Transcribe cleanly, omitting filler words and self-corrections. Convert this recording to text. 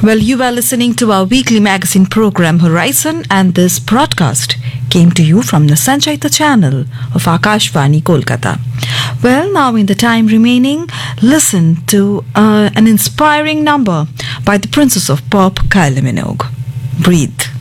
Well, you are listening to our weekly magazine program Horizon, and this broadcast came to you from the Sanchayita channel of Akashvani Kolkata. Well, now in the time remaining, listen to an inspiring number by the Princess of Pop, Kylie Minogue. Breathe.